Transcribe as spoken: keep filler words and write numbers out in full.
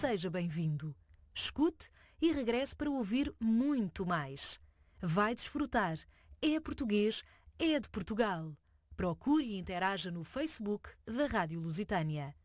seja bem-vindo. Escute e regresse para ouvir muito mais. Vai desfrutar. É português, é de Portugal. Procure e interaja no Facebook da Rádio Lusitânia.